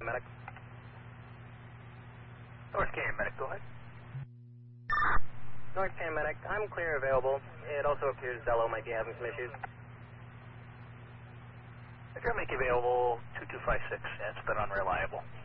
Medic. North Canyon Medic, go ahead. North Canyon Medic, I'm clear available. It also appears Zello might be having some issues. If you'll make available 2256, yeah, it's been unreliable.